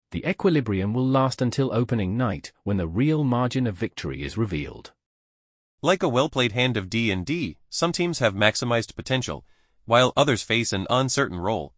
The equilibrium will last until opening night, when the real margin of victory is revealed. Like a well-played hand of D&D, some teams have maximized potential, while others face an uncertain role.